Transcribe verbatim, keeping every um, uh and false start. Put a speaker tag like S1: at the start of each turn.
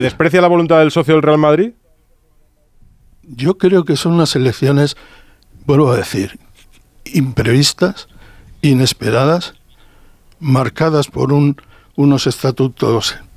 S1: ¿Desprecia la voluntad del socio del Real Madrid?
S2: Yo creo que son unas elecciones, vuelvo a decir, imprevistas, inesperadas, marcadas por un, unos estatutos